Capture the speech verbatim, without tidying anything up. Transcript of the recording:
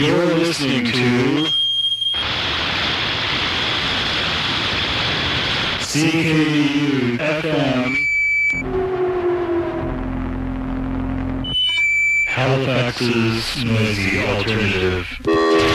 You're listening to C K U F M, Halifax's noisy alternative.